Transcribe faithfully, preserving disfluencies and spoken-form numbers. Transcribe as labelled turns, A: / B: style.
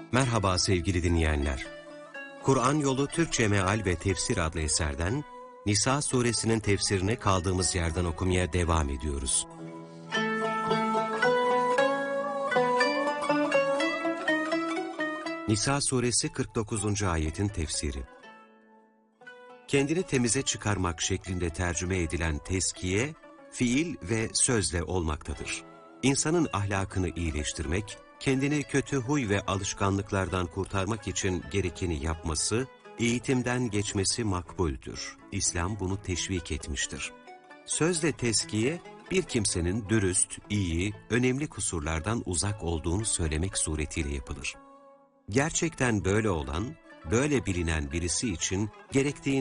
A: Merhaba sevgili dinleyenler. Kur'an Yolu Türkçe Meal ve Tefsir adlı eserden Nisa suresinin tefsirini kaldığımız yerden okumaya devam ediyoruz. Nisa suresi kırk dokuzuncu ayetin tefsiri. Kendini temize çıkarmak şeklinde tercüme edilen tezkiye, fiil ve sözle olmaktadır. İnsanın ahlakını iyileştirmek, kendini kötü huy ve alışkanlıklardan kurtarmak için gerekeni yapması, eğitimden geçmesi makbuldür. İslam bunu teşvik etmiştir. Sözle tezkiye, bir kimsenin dürüst, iyi, önemli kusurlardan uzak olduğunu söylemek suretiyle yapılır. Gerçekten böyle olan, böyle bilinen birisi için gerektiğinde